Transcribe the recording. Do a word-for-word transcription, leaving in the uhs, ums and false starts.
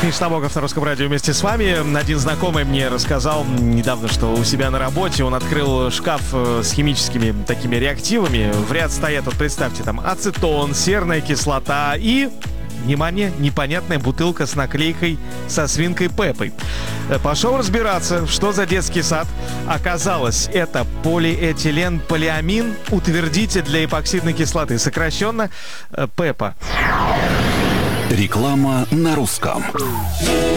Миш Табоков на Русском радио вместе с вами. Один знакомый мне рассказал недавно, что у себя на работе он открыл шкаф с химическими такими реактивами. В ряд стоят, вот представьте, там ацетон, серная кислота и... внимание, непонятная бутылка с наклейкой со свинкой Пеппой. Пошел разбираться, что за детский сад. Оказалось, это полиэтилен-полиамин, утвердитель для эпоксидной кислоты, сокращенно Пеппа. Реклама на русском.